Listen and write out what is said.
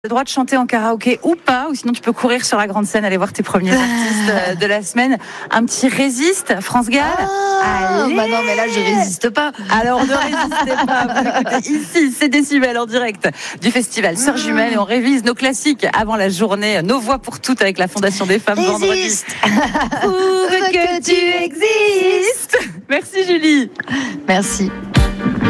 Le droit de chanter en karaoké ou pas, ou sinon tu peux courir sur la grande scène, aller voir tes premiers artistes de la semaine. Un petit résiste, France Gall. Allez. Bah non, mais là je résiste pas. Alors ne résistez pas, vous écoutez ici, c'est Décibel en direct du festival Sœurs Jumelles et on révise nos classiques avant la journée Nos Voix pour Toutes avec la Fondation des Femmes vendredi. Prouve que tu existes. Merci Julie. Merci.